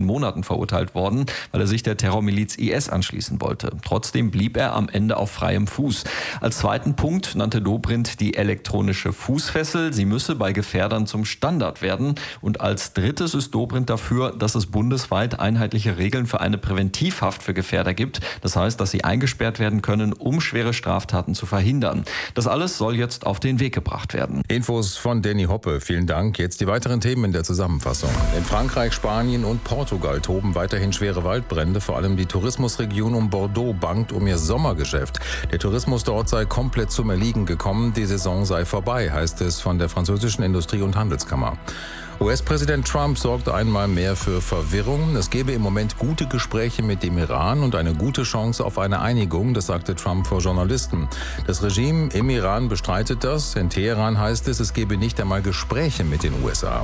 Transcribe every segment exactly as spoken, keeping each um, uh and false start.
Monaten verurteilt worden, weil er sich der Terrormiliz I S anschließen wollte. Trotzdem blieb er am Ende auf freiem Fuß. Als zweiten Punkt nannte Dobrindt die elektronische Fußfessel. Sie müsse bei Gefährdern zum Standard werden. Und als drittes ist Dobrindt dafür, dass es bundesweit einheitliche Regeln für eine Präventivhaft für Gefährder gibt. Das heißt, dass sie eingesperrt werden können, um schwere Straftaten zu verhindern. Das alles soll jetzt auf den Weg gebracht werden. Infos von Danny Hoppe. Vielen Dank. Jetzt die weiteren Themen in der Zusammenfassung. In Frankreich, Spanien und Portugal toben weiterhin schwere Waldbrände. Vor allem die Tourismusregion um Bordeaux bangt um ihr Sommergeschäft. Der Tourismus dort sei komplett zum Erliegen gekommen. Die Saison sei vorbei, heißt es von der französischen Industrie- und Handelskammer. U S-Präsident Trump sorgt einmal mehr für Verwirrung. Es gebe im Moment gute Gespräche mit dem Iran und eine gute Chance auf eine Einigung, das sagte Trump vor Journalisten. Das Regime im Iran bestreitet das. In Teheran heißt es, es gebe nicht einmal Gespräche mit den U S A.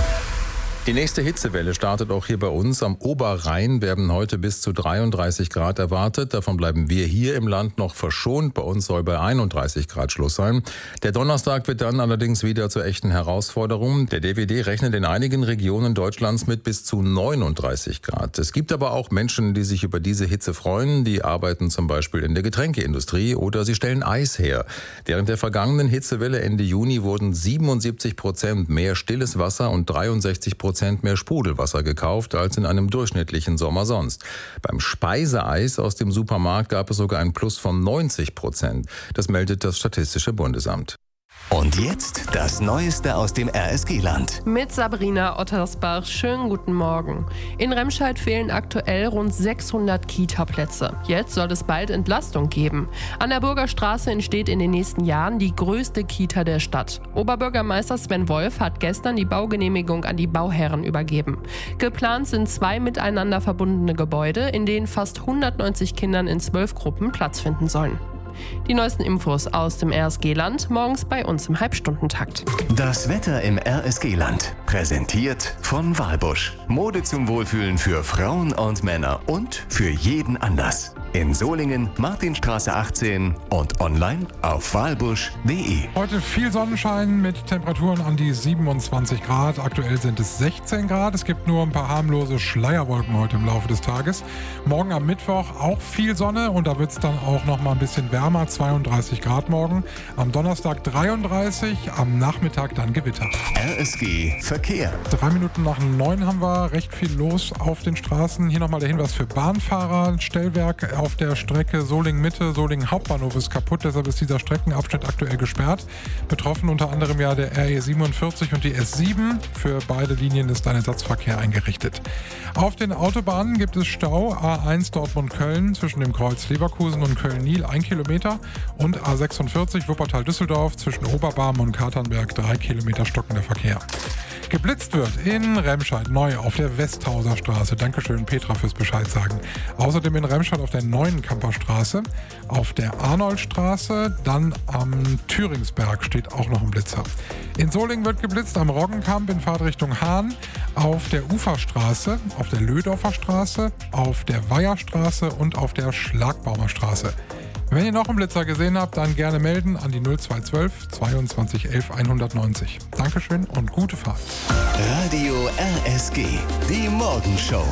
Die nächste Hitzewelle startet auch hier bei uns. Am Oberrhein werden heute bis zu dreiunddreißig Grad erwartet. Davon bleiben wir hier im Land noch verschont. Bei uns soll bei einunddreißig Grad Schluss sein. Der Donnerstag wird dann allerdings wieder zur echten Herausforderung. Der D W D rechnet in einigen Regionen Deutschlands mit bis zu neununddreißig Grad. Es gibt aber auch Menschen, die sich über diese Hitze freuen. Die arbeiten zum Beispiel in der Getränkeindustrie oder sie stellen Eis her. Während der vergangenen Hitzewelle Ende Juni wurden siebenundsiebzig Prozent mehr stilles Wasser und dreiundsechzig Prozent mehr Sprudelwasser gekauft als in einem durchschnittlichen Sommer sonst. Beim Speiseeis aus dem Supermarkt gab es sogar ein Plus von neunzig Prozent. Das meldet das Statistische Bundesamt. Und jetzt das Neueste aus dem R S G-Land. Mit Sabrina Ottersbach. Schönen guten Morgen. In Remscheid fehlen aktuell rund sechshundert Kita-Plätze. Jetzt soll es bald Entlastung geben. An der Burgerstraße entsteht in den nächsten Jahren die größte Kita der Stadt. Oberbürgermeister Sven Wolf hat gestern die Baugenehmigung an die Bauherren übergeben. Geplant sind zwei miteinander verbundene Gebäude, in denen fast hundertneunzig Kindern in zwölf Gruppen Platz finden sollen. Die neuesten Infos aus dem R S G-Land morgens bei uns im Halbstundentakt. Das Wetter im R S G-Land. Präsentiert von Walbusch. Mode zum Wohlfühlen für Frauen und Männer und für jeden Anlass. In Solingen, Martinstraße achtzehn und online auf walbusch punkt de. Heute viel Sonnenschein mit Temperaturen an die siebenundzwanzig Grad. Aktuell sind es sechzehn Grad. Es gibt nur ein paar harmlose Schleierwolken heute im Laufe des Tages. Morgen am Mittwoch auch viel Sonne und da wird es dann auch noch mal ein bisschen wärmer. zweiunddreißig Grad morgen. Am Donnerstag dreiunddreißig, am Nachmittag dann Gewitter. R S G Verkehr. Drei Minuten nach neun haben wir recht viel los auf den Straßen. Hier nochmal der Hinweis für Bahnfahrer. Stellwerk auf der Strecke Solingen-Mitte, Solingen Hauptbahnhof ist kaputt, deshalb ist dieser Streckenabschnitt aktuell gesperrt. Betroffen unter anderem ja der R E siebenundvierzig und die S sieben. Für beide Linien ist ein Ersatzverkehr eingerichtet. Auf den Autobahnen gibt es Stau. A eins Dortmund-Köln zwischen dem Kreuz Leverkusen und Köln-Niel ein Kilometer und A sechsundvierzig Wuppertal-Düsseldorf zwischen Oberbarm und Katernberg drei Kilometer stockender Verkehr. Geblitzt wird in Remscheid neu auf der Westhauser Straße. Dankeschön, Petra, fürs Bescheid sagen. Außerdem in Remscheid auf der neuen Kamperstraße, auf der Arnoldstraße, dann am Thüringsberg steht auch noch ein Blitzer. In Solingen wird geblitzt am Roggenkamp in Fahrtrichtung Hahn, auf der Uferstraße, auf der Lödorfer Straße, auf der Weiherstraße und auf der Schlagbaumer Straße. Wenn ihr noch einen Blitzer gesehen habt, dann gerne melden an die null zwei eins zwei zweiundzwanzig elf hundertneunzig. Dankeschön und gute Fahrt. Radio R S G, die Morgenshow.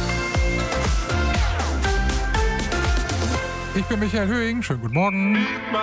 Ich bin Michael Höhing, schönen guten Morgen.